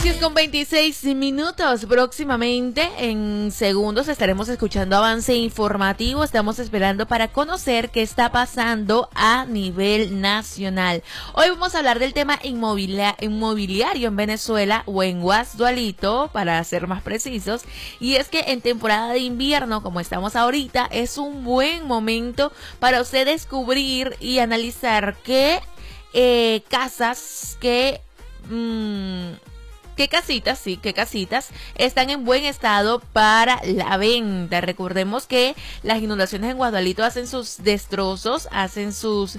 Con 26 minutos, próximamente en segundos estaremos escuchando avance informativo. Estamos esperando para conocer qué está pasando a nivel nacional. Hoy vamos a hablar del tema inmobiliario en Venezuela o en Guasdualito, para ser más precisos. Y es que en temporada de invierno, como estamos ahorita, es un buen momento para usted descubrir y analizar qué casas, qué casitas están en buen estado para la venta. Recordemos que las inundaciones en Guasdualito hacen sus destrozos, hacen sus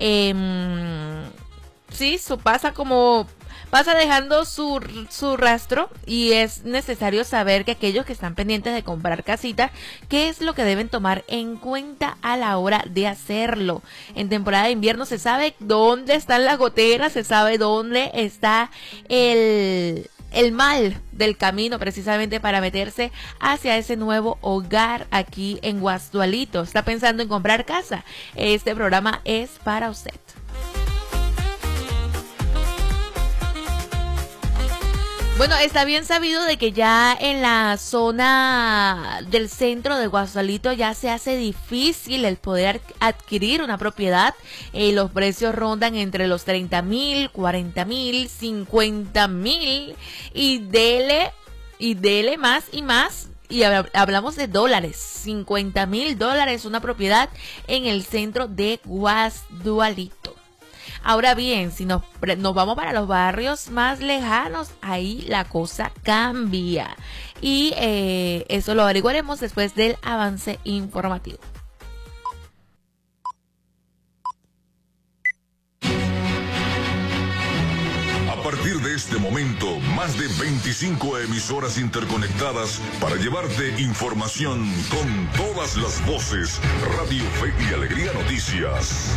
pasa dejando su rastro, y es necesario saber que aquellos que están pendientes de comprar casita, qué es lo que deben tomar en cuenta a la hora de hacerlo. En temporada de invierno se sabe dónde están las goteras, se sabe dónde está el mal del camino, precisamente para meterse hacia ese nuevo hogar aquí en Guasdualito. ¿Está pensando en comprar casa? Este programa es para usted. Bueno, está bien sabido de que ya en la zona del centro de Guasdualito ya se hace difícil el poder adquirir una propiedad. Los precios rondan entre los 30,000, 40,000, 50,000 y dele más y más. Y hablamos de dólares, $50,000 una propiedad en el centro de Guasdualito. Ahora bien, si nos vamos para los barrios más lejanos, ahí la cosa cambia. Y eso lo averiguaremos después del avance informativo. A partir de este momento, más de 25 emisoras interconectadas para llevarte información con todas las voces. Radio Fe y Alegría Noticias.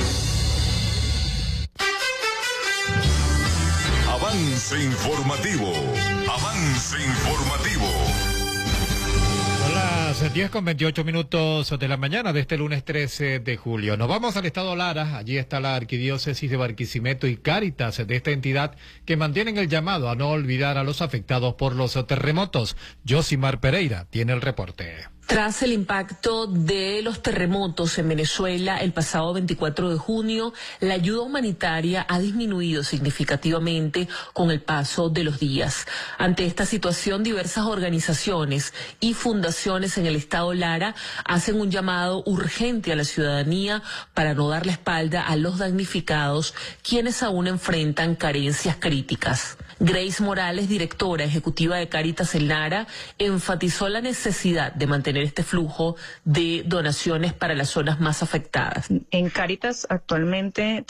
Avance informativo. Avance informativo. Son las 10:28 de la mañana de este lunes 13 de julio. Nos vamos al estado Lara. Allí está la arquidiócesis de Barquisimeto y Cáritas de esta entidad, que mantienen el llamado a no olvidar a los afectados por los terremotos. Josimar Pereira tiene el reporte. Tras el impacto de los terremotos en Venezuela el pasado 24 de junio, la ayuda humanitaria ha disminuido significativamente con el paso de los días. Ante esta situación, diversas organizaciones y fundaciones en el estado Lara hacen un llamado urgente a la ciudadanía para no dar la espalda a los damnificados, quienes aún enfrentan carencias críticas. Grace Morales, directora ejecutiva de Cáritas en Lara, enfatizó la necesidad de mantener este flujo de donaciones para las zonas más afectadas. En Cáritas actualmente